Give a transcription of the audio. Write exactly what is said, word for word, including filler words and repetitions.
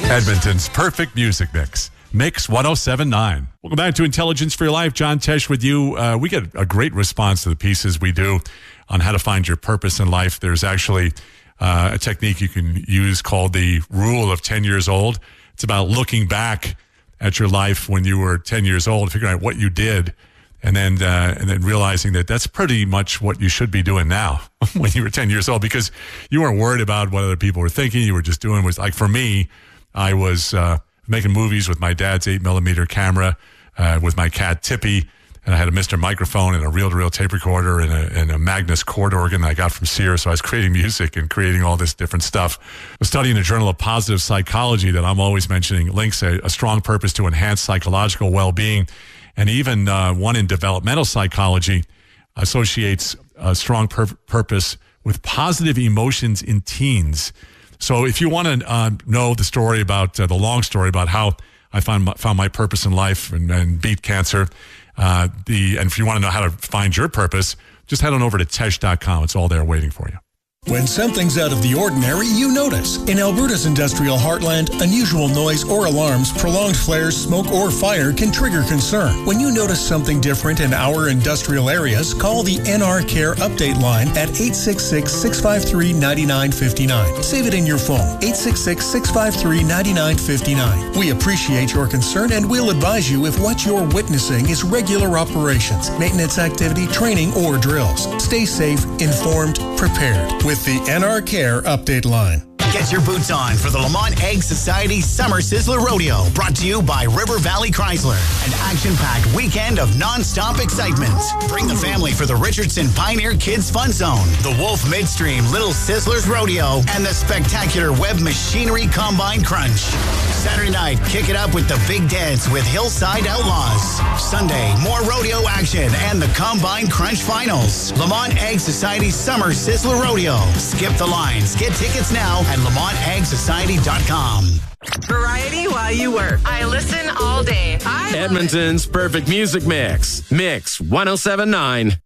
Edmonton's perfect music mix. Mix one oh seven point nine. Welcome back to Intelligence for Your Life. John Tesh with you. Uh, we get a great response to the pieces we do on how to find your purpose in life. There's actually uh, a technique you can use called the rule of ten years old. It's about looking back at your life when you were ten years old, figuring out what you did, and then uh, and then realizing that that's pretty much what you should be doing now when you were ten years old, because you weren't worried about what other people were thinking. You were just doing was like, for me, I was uh, making movies with my dad's eight millimeter camera, uh, with my cat Tippy, and I had a Mister microphone and a reel-to-reel tape recorder and a, and a Magnus chord organ that I got from Sears. So I was creating music and creating all this different stuff. I was studying a journal of positive psychology that I'm always mentioning links a, a strong purpose to enhance psychological well-being, and even uh, one in developmental psychology associates a strong pur- purpose with positive emotions in teens. So if you want to uh, know the story about, uh, the long story about how I found my, found my purpose in life and, and beat cancer, uh, the and if you want to know how to find your purpose, just head on over to tesh dot com. It's all there waiting for you. When something's out of the ordinary, you notice. In Alberta's industrial heartland, unusual noise or alarms, prolonged flares, smoke, or fire can trigger concern. When you notice something different in our industrial areas, call the N R Care Update line at eight six six, six five three, nine nine five nine. Save it in your phone, eight six six, six five three, nine nine five nine. We appreciate your concern and we'll advise you if what you're witnessing is regular operations, maintenance activity, training, or drills. Stay safe, informed, prepared. With the N R Care Update line. Get your boots on for the Lamont Egg Society Summer Sizzler Rodeo, brought to you by River Valley Chrysler. An action-packed weekend of non-stop excitement. Bring the family for the Richardson Pioneer Kids Fun Zone, the Wolf Midstream Little Sizzlers Rodeo, and the spectacular Webb Machinery Combine Crunch. Saturday night, kick it up with the Big Dance with Hillside Outlaws. Sunday, more rodeo action and the Combine Crunch Finals. Lamont Egg Society Summer Sizzler Rodeo. Skip the lines. Get tickets now at lamont egg society dot com. Variety while you work. I listen all day. I Edmonton's perfect music mix. Mix one oh seven point nine.